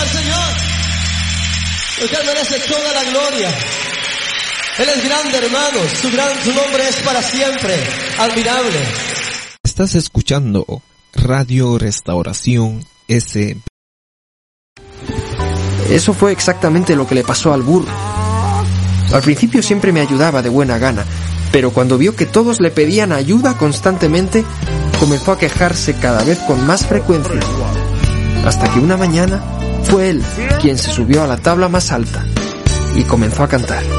al Señor, porque Él merece toda la gloria. Él es grande, hermanos, su nombre es para siempre, admirable. Estás escuchando Radio Restauración S. Eso fue exactamente lo que le pasó al burro. Al principio siempre me ayudaba de buena gana, pero cuando vio que todos le pedían ayuda constantemente, comenzó a quejarse cada vez con más frecuencia, hasta que una mañana fue él quien se subió a la tabla más alta y comenzó a cantar.